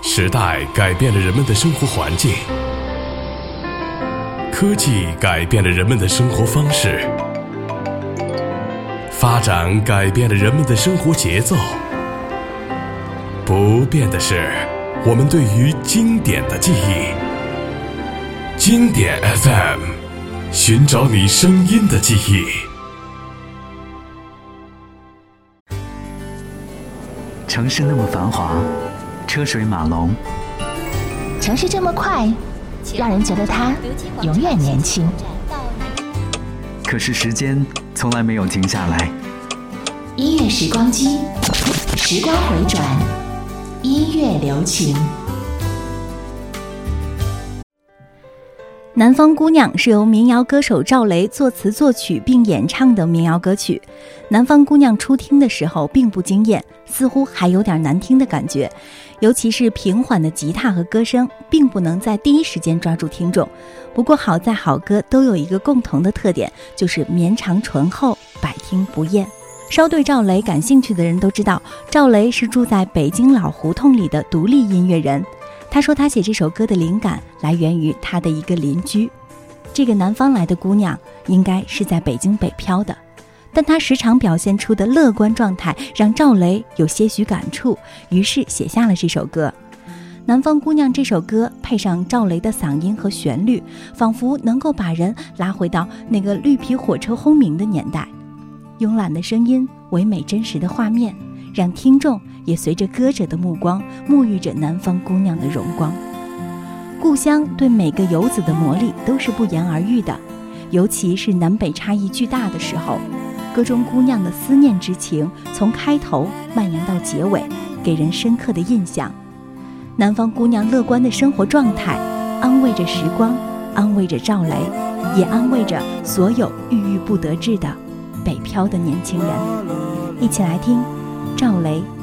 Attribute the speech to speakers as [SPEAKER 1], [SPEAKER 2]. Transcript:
[SPEAKER 1] 时代改变了人们的生活环境，科技改变了人们的生活方式，发展改变了人们的生活节奏。不变的是我们对于经典的记忆。经典 FM， 寻找你声音的记忆。
[SPEAKER 2] 城市那么繁华，车水马龙，
[SPEAKER 3] 城市这么快，让人觉得它永远年轻。
[SPEAKER 2] 可是时间从来没有停下来。
[SPEAKER 3] 音乐时光机，时光回转，音乐留情。
[SPEAKER 4] 南方姑娘是由民谣歌手赵雷作词作曲并演唱的民谣歌曲。南方姑娘初听的时候并不惊艳，似乎还有点难听的感觉，尤其是平缓的吉他和歌声并不能在第一时间抓住听众。不过好在好歌都有一个共同的特点，就是绵长醇厚，百听不厌。稍对赵雷感兴趣的人都知道，赵雷是住在北京老胡同里的独立音乐人。他说他写这首歌的灵感来源于他的一个邻居。这个南方来的姑娘应该是在北京北漂的，但她时常表现出的乐观状态让赵雷有些许感触，于是写下了这首歌。南方姑娘这首歌配上赵雷的嗓音和旋律，仿佛能够把人拉回到那个绿皮火车轰鸣的年代。慵懒的声音，唯美真实的画面，让听众也随着歌者的目光沐浴着南方姑娘的荣光。故乡对每个游子的魔力都是不言而喻的，尤其是南北差异巨大的时候，歌中姑娘的思念之情从开头蔓延到结尾，给人深刻的印象。南方姑娘乐观的生活状态安慰着时光，安慰着赵雷，也安慰着所有郁郁不得志的北漂的年轻人。一起来听赵雷